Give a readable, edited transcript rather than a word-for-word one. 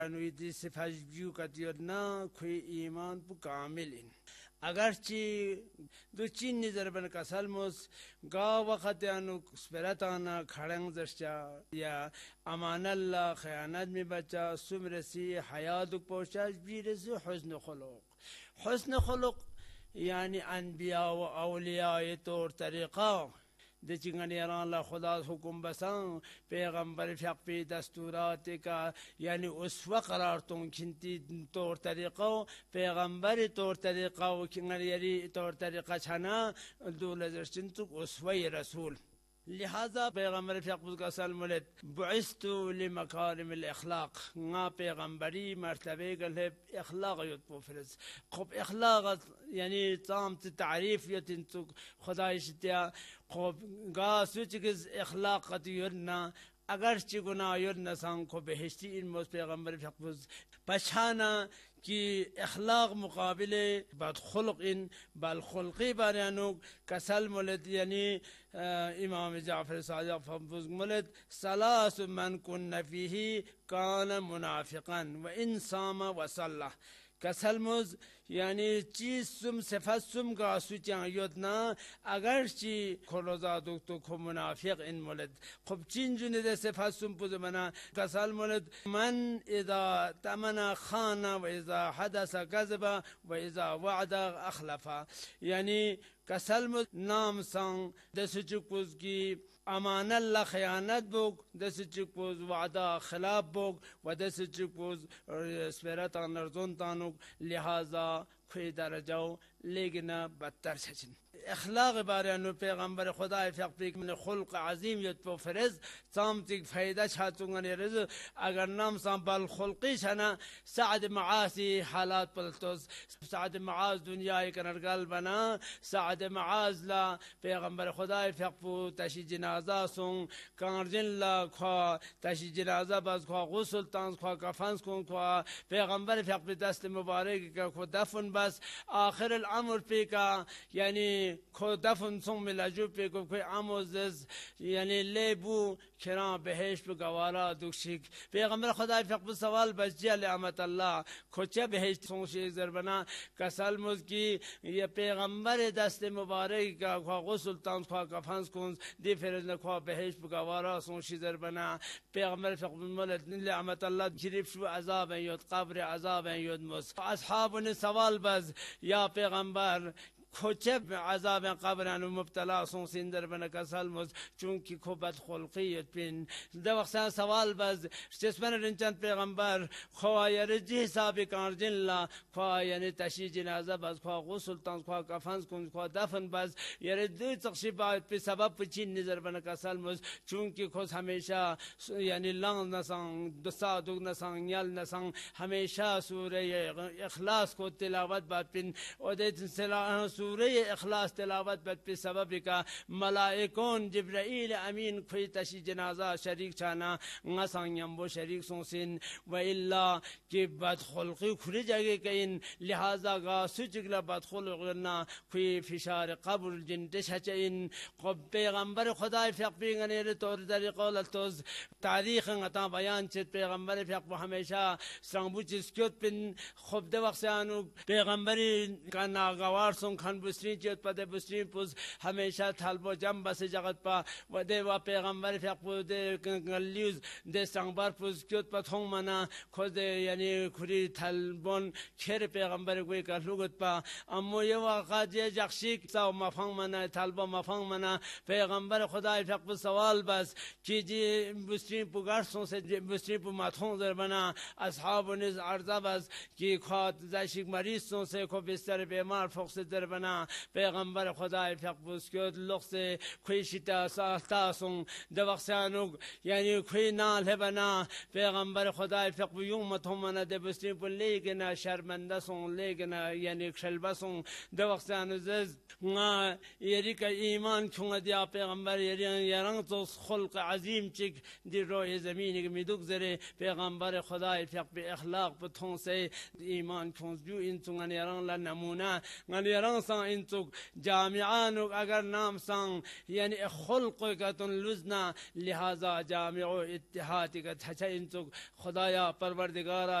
انویدی صفحش بیو کتیرنا کوئی ایمان پو کامل ان اگرچہ دو چین نظر بن کسلموس گا وقت انو سپرتانا کھڑنگ زرشا یا امان اللہ خیانت میں بچا سمرسی حیات پوشاش بیرسی حسن خلق یعنی انبیاء و اولیاء طور طریقہ دے چنگن یران اللہ خدا حکم بسان پیغمبر فقہ پی دستورات کا یعنی اسوہ قرار تون کھنتی طور طریقہ پیغمبر طور طریقہ و کنگن یری طور طریقہ چھنا دول ازرچنتک اسوہ رسول لہذا پیغمبر فقہ کا سلم لیت بعثت لمکارم الاخلاق نا پیغمبری مرتبہ گلے اخلاق یوت پوفرز خوب اخلاق یعنی تامت تعریف یوتنتک خدای شتیا خوب گا سوچگز اخلاق قد یرنا اگرچہ گناہ یرنا سان کو بہشتی ان موز پیغمبر فقہ پچھانا کہ اخلاق مقابلے بد خلق ان بالخلقی بارانوگ کسل ملت یعنی امام جعفر صادق فمفوز ملت ثلاث من کن فیہ کان منافقا و ان صام و صلى کسلمز یعنی چیز سم صفت سم کا سوچیاں یودنا اگرچہ کھولوزا دکتو کھو منافق ان ملد خوب چین جونے دے صفت سم پوز منا کسل ملد من اذا تمنا خانا و اذا حدث کذبا و اذا وعد اخلفا یعنی کسلمز نام سان دس چکوز کی امان اللہ خیانت بوگ دس چکوز وعدہ خلاف بوگ و دس چکوز سپیرتا نرزون تانوگ لہذا کوئی درجاو لیکن بدتر سچن اخلاق بارے انو پیغمبر خدا فقہ من خلق عظیم یت پو فرز سامتک فائدہ چھاتونگا رز اگر نام سام بالخلقی چھنا سعد معاصی حالات پلتوز سعد معاص دنیا کنرگل بنا سعد معاص لا پیغمبر خدا فقہ تشی جنازہ سن کارجن لا خواہ تشی جنازہ باز خواہ غسل تانس خواہ کفنس کن خواہ پیغمبر فقہ دست مبارک کا خود دفن بس آخر العمر پی کا یعنی خود دفن سن ملاجو پی کو کوئی عموزز یعنی لیبو کھران بہش پہ گوارا دکشک پیغمبر خدا فقہ سوال بس جی علامت اللہ کھوچا بہش سن شیخ زربنا کسل مز کی یہ پیغمبر دست مبارک کا خواہ غسل تانس خواہ کفنس کن دی فرزن خواہ بہش پہ گوارا سن شیخ زربنا پیغمبر فقہ ملت علامت اللہ جریف شو عذاب ہیں یود قبر عذاب ہیں یود مز اصحاب نے سوال بس یا پیغمبر کھوچب عذاب قبر انو مبتلا سون سندر بنا کسل مز چونکہ کھو بد خلقیت پین دو وقتا سوال بز جسمن رنچند پیغمبر خواہ یرجی حساب کارجن لا خواہ یعنی تشی جنازہ بز خواہ غسل تانس خواہ کفنس کن خواہ دفن بز یردی تقشیبات پی سبب پچین نظر بنا کسل مز چونکہ کھوس ہمیشہ یعنی لنگ نسان دسا دوگ نسان نیل نسان ہمیشہ سورہ اخلاص کو تلاوت بات پین اور دیت سورہ اخلاص تلاوت بد پہ سبب کا ملائکون جبرائیل امین کھوئی تشی جنازہ شریک چھانا نسان یمبو شریک سنسن و اللہ کی بد خلقی کھلی جگہ کئین لہذا گا سجگلا بد خلقنا کھوئی فشار قبر جن تشہچین پیغمبر خدا فقبی غنیر طور طریقہ لتوز تاریخ غطا بیان چت پیغمبر فقب ہمیشہ سرنگبو چسکیوت پن خوب دے وقت سے آنو پیغمبری کا ناگوار سن کھن بسرین چیت پا دے بسرین پوز ہمیشہ تھلبو جم بس جگت پا و دے و پیغمبر فقب دے گلیوز دے سنگبار پوز کیوت پا تھونگ منا خود دے یعنی کھری تھلبون کھیر پیغمبر کوئی کرلوگت پا امو یہ واقع جے جخشیک ساو مفنگ منا تھلبو مفنگ منا پیغمبر خدا فقب سوال بس کی جی بسرین پو گرسوں سے بسرین پو ماتھوں در بنا اصحاب نز عرضہ بس کی خوات زیشک مریضوں سے کو بستر بیمار فوق سے در بنا پیغمبر خدا فقب اسکیوت لغ سے کھوئی شتا ساہتا سن دو وقتانوگ یعنی کھوئی نال ہے بنا پیغمبر خدا فقب یوں متوں منا دے بسرین پو لیگنا شرمندہ سن لیگنا یعنی کھلبہ سن دو وقتانو زز یری کا ایمان کھونگا دیا پیغمبر یرنگ تو خلق عظیم چک دی روح زمین میدوک زرے پیغمبر خدا فقب اخلاق پتھوں سے ایمان کھونس جو انتو غنی یرنگ لنمونہ غنی یرنگ سان انچک جامعانک اگر نام سان یعنی خلق کتن لزنا لہذا جامع اتحاد کا تھچا انچک خدایا پروردگارا